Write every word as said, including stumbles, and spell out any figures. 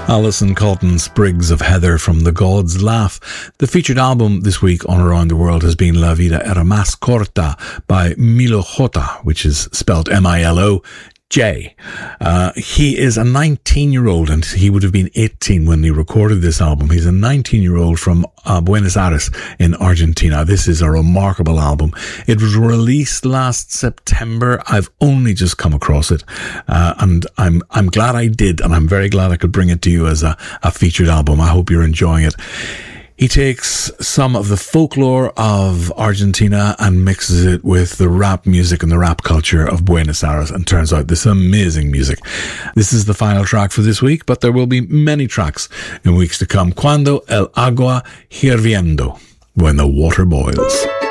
Alison Cotton, Sprigs of Heather from The God's Laugh. The featured album this week on Around the World has been La Vida Era Más Corta by Milo J, which is spelled M I L O J. Uh, he is a nineteen-year-old, and he would have been eighteen when he recorded this album. He's a nineteen-year-old from uh, Buenos Aires in Argentina. This is a remarkable album. It was released last September. I've only just come across it, uh, and I'm I'm glad I did, and I'm very glad I could bring it to you as a, a featured album. I hope you're enjoying it. He takes some of the folklore of Argentina and mixes it with the rap music and the rap culture of Buenos Aires, and turns out this amazing music. This is the final track for this week, but there will be many tracks in weeks to come. Cuando el agua hirviendo, when the water boils.